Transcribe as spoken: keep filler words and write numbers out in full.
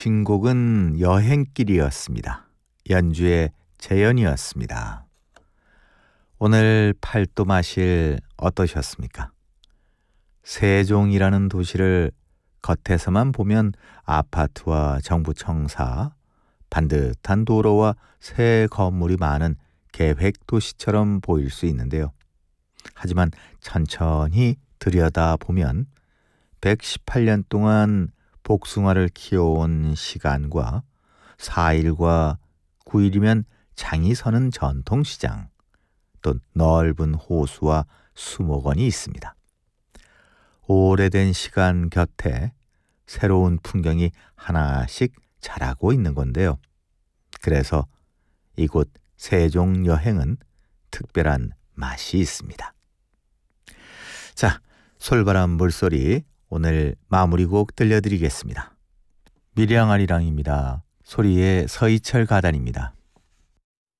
신곡은 여행길이었습니다. 연주의 재현이었습니다. 오늘 팔도 마실 어떠셨습니까? 세종이라는 도시를 겉에서만 보면 아파트와 정부 청사, 반듯한 도로와 새 건물이 많은 계획 도시처럼 보일 수 있는데요. 하지만 천천히 들여다보면 백십팔 년 동안 복숭아를 키워온 시간과 사 일과 구 일이면 장이 서는 전통시장, 또 넓은 호수와 수목원이 있습니다. 오래된 시간 곁에 새로운 풍경이 하나씩 자라고 있는 건데요. 그래서 이곳 세종 여행은 특별한 맛이 있습니다. 자, 솔바람 물소리 오늘 마무리곡 들려드리겠습니다. 밀양아리랑입니다. 소리의 서희철 가단입니다.